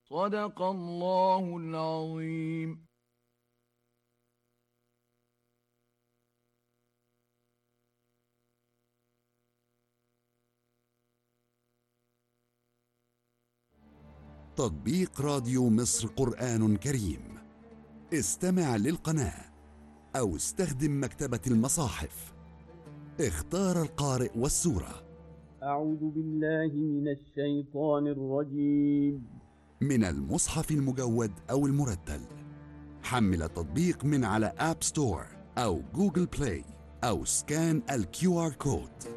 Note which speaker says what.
Speaker 1: صدق الله العظيم.
Speaker 2: تطبيق راديو مصر قرآن كريم. استمع للقناة أو استخدم مكتبة المصاحف. اختار القارئ والسورة.
Speaker 3: أعوذ بالله من الشيطان الرجيم.
Speaker 2: من المصحف المجود أو المرتل. حمل التطبيق من على آب ستور أو جوجل بلاي أو سكان الQR كود.